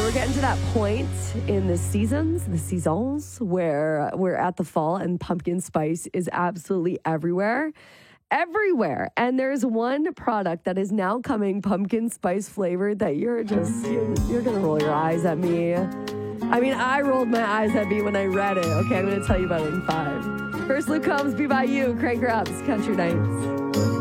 we're getting to that point in the seasons where we're at the fall and pumpkin spice is absolutely everywhere. Everywhere. And there's one product that is now coming pumpkin spice flavored that you're going to roll your eyes at me. I mean, I rolled my eyes at me when I read it. Okay, I'm going to tell you about it in 5. First, Luke Combs, Be By You, Craig Grubbs, Country Nights.